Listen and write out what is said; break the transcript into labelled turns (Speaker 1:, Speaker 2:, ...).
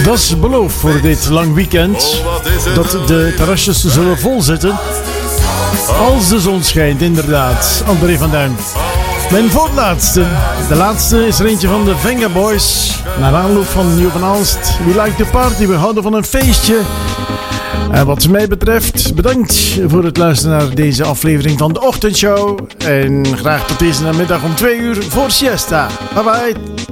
Speaker 1: Dat is beloofd voor dit lang weekend. Dat de terrasjes zullen vol zitten. Als de zon schijnt, inderdaad. André van Duin. Mijn voorlaatste. De laatste is er eentje van de Venga Boys. Naar aanloop van Nieuw van Aalst. We like the party, we houden van een feestje. En wat mij betreft, bedankt voor het luisteren naar deze aflevering van de Ochtendshow. En graag tot deze namiddag om 2 uur voor siesta. Bye bye.